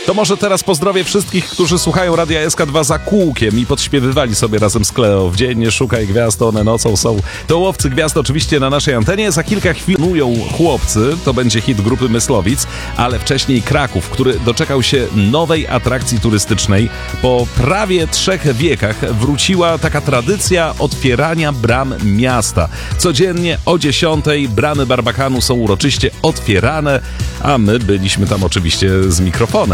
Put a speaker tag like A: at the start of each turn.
A: To może teraz pozdrowię wszystkich, którzy słuchają Radia SK2 za kółkiem i podśpiewywali sobie razem z Kleo. W dzień nie szukaj gwiazd, one nocą są. To łowcy gwiazd oczywiście na naszej antenie. Za kilka chwil nują chłopcy, to będzie hit grupy Myslowic, ale wcześniej Kraków, który doczekał się nowej atrakcji turystycznej. Po prawie 3 wiekach wróciła taka tradycja otwierania bram miasta. Codziennie o 10 bramy Barbakanu są uroczyście otwierane, a my byliśmy tam oczywiście z mikrofonem.